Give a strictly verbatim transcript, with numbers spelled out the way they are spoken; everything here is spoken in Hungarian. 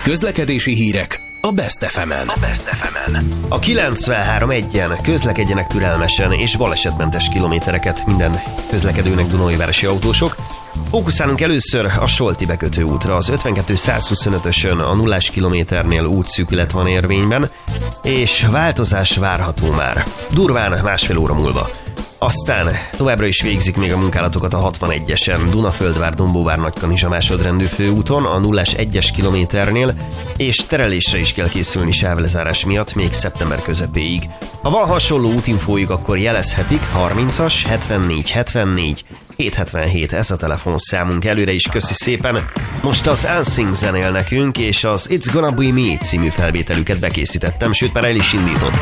Közlekedési hírek a Best ef emen. A Best ef emen. A kilencvenhárom egyen közlekedjenek türelmesen és balesetmentes kilométereket minden közlekedőnek, dunóivárosi autósok. Fókuszálunk először a Solti bekötő útra. Az ötvenkettő százhuszonötösön a nullás kilométernél útszűkület van érvényben, és változás várható már. Durván másfél óra múlva. Aztán továbbra is végzik még a munkálatokat a hatvanegyesen Dunaföldvár-Dombóvár-Nagykanizsa másodrendű főúton a nullás egyes kilométernél, és terelésre is kell készülni sávlezárás miatt még szeptember közepéig. Ha van hasonló útinfójuk, akkor jelezhetik harmincas hetvennégy hetvennégy hétszázhetvenhét, ez a telefonszámunk. Előre is köszi szépen. Most az Unsing zenél nekünk, és az It's Gonna Be Me című felvételüket bekészítettem, sőt már el is indított.